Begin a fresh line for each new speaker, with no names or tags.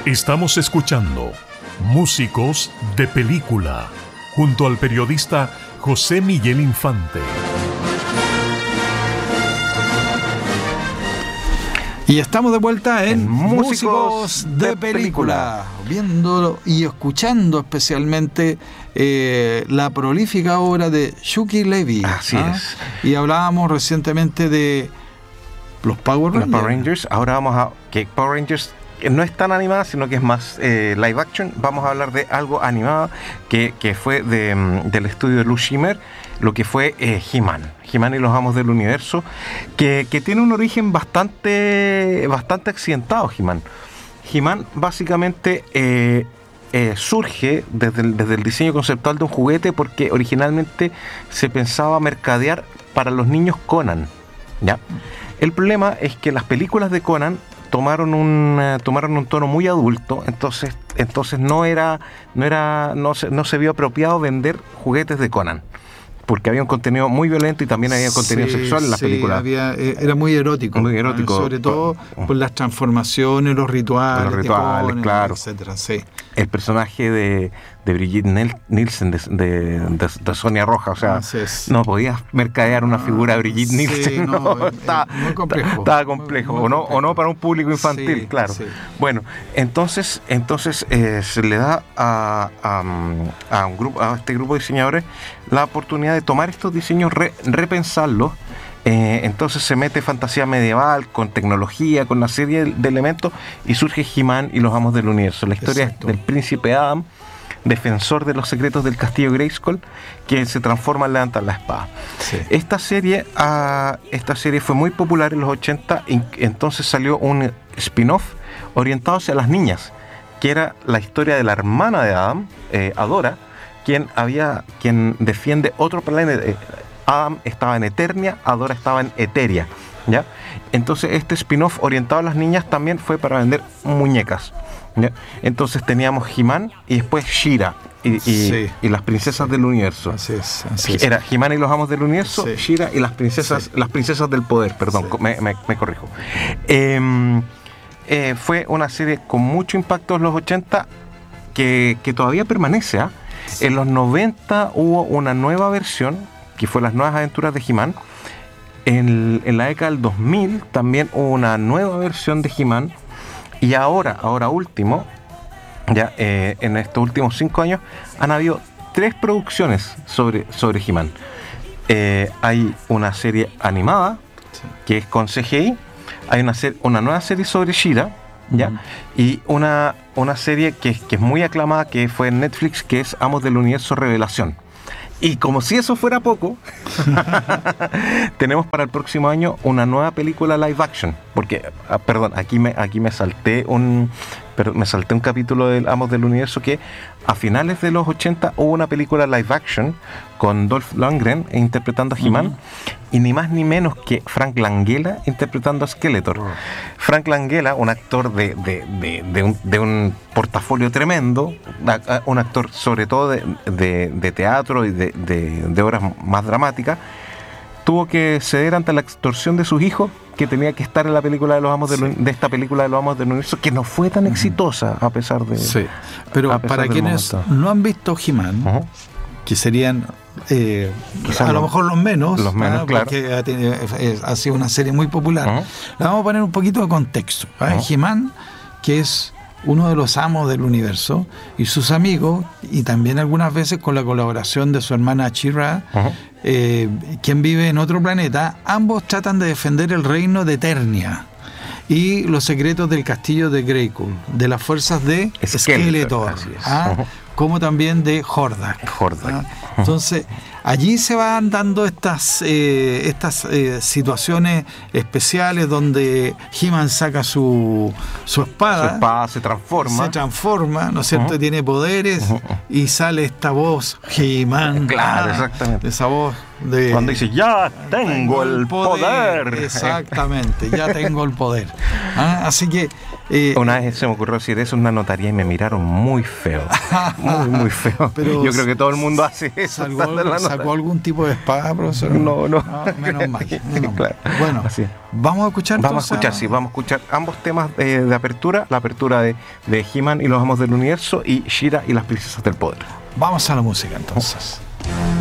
Estamos escuchando Músicos de Película junto al periodista José Miguel Infante.
Y estamos de vuelta en Músicos de Película, viendo y escuchando especialmente la prolífica obra de Shuki Levy.
Así es.
Y hablábamos recientemente de los Power Rangers.
Los Power Rangers. Ahora vamos a que Power Rangers no es tan animada, sino que es más live action. Vamos a hablar de algo animado que fue del estudio de Lou Scheimer, lo que fue He-Man y los Amos del Universo, que tiene un origen bastante accidentado. He-Man básicamente surge desde el diseño conceptual de un juguete, porque originalmente se pensaba mercadear para los niños Conan, ¿ya? El problema es que las películas de Conan tomaron un tono muy adulto, entonces no se vio apropiado vender juguetes de Conan, porque había un contenido muy violento y también había contenido sexual en las películas.
Era muy erótico.
Muy erótico.
Sobre todo por las transformaciones, los rituales,
Conan, claro.
Etcétera. Sí.
El personaje de Brigitte Nielsen, de Sonia Roja, o sea, no podías mercadear una figura de Brigitte Nielsen.
Muy complejo.
Estaba complejo, muy o no para un público infantil, claro. Sí. Bueno, entonces se le da a este grupo de diseñadores la oportunidad de tomar estos diseños, repensarlos. Entonces se mete fantasía medieval con tecnología, con una serie de elementos, y surge He-Man y los Amos del Universo. La historia es del príncipe Adam, defensor de los secretos del castillo Grayskull, que se transforma en levantar la espada. Sí. Esta serie fue muy popular en los 80, y entonces salió un spin-off orientado hacia las niñas, que era la historia de la hermana de Adam, Adora, quien defiende otro planeta. Adam estaba en Eternia, Adora estaba en Eteria, ¿ya? Entonces este spin-off orientado a las niñas también fue para vender muñecas, ¿ya? Entonces teníamos He-Man y después She-Ra y las princesas del universo. Así es. Era He-Man y los Amos del Universo, She-Ra y las princesas del poder, perdón, me corrijo. Fue una serie con mucho impacto en los 80 que todavía permanece, ¿eh? En los 90 hubo una nueva versión, que fue Las Nuevas Aventuras de He-Man. En la década del 2000 también hubo una nueva versión de He-Man. Y ahora último, ya en estos últimos 5 años, han habido 3 producciones sobre He-Man. Hay una serie animada, que es con CGI. Hay una nueva serie sobre She-Ra, ¿ya? Y una serie que es muy aclamada, que fue en Netflix, que es Amos del Universo Revelación. Y como si eso fuera poco, tenemos para el próximo año una nueva película live action. Porque, aquí me salté un capítulo de Amos del Universo, que a finales de los 80 hubo una película live action con Dolph Lundgren interpretando a He-Man, y ni más ni menos que Frank Langella interpretando a Skeletor. Frank Langella, un actor de un portafolio tremendo, un actor sobre todo de teatro y de obras más dramáticas, tuvo que ceder ante la extorsión de sus hijos, que tenía que estar en la película de los Amos de esta película de los Amos del Universo, que no fue tan exitosa a pesar de... Sí,
pero para quienes no han visto He-Man, que serían a lo mejor los menos, claro, porque ha sido una serie muy popular, le vamos a poner un poquito de contexto. He-Man, que es uno de los amos del universo, y sus amigos, y también algunas veces con la colaboración de su hermana She-Ra, quien vive en otro planeta, ambos tratan de defender el reino de Eternia y los secretos del castillo de Grayskull, de las fuerzas de Skeletor, como también de Hordak. Entonces, allí se van dando estas situaciones especiales donde He-Man saca su espada.
Su espada se transforma,
¿no es cierto? Tiene poderes, y sale esta voz He-Man.
Claro, exactamente.
Esa voz
Cuando dice, ya tengo el poder.
Exactamente, ya tengo el poder. Así que...
una vez se me ocurrió decir eso en una notaría y me miraron muy feo. Muy feo. Pero yo creo que todo el mundo hace eso.
¿Sacó algún tipo de espada, profesor?
No.
Menos mal.
Claro.
Bueno, vamos a escuchar.
Vamos a escuchar ambos temas de apertura. La apertura de He-Man y los Amos del Universo, y She-Ra y las Princesas del Poder.
Vamos a la música entonces.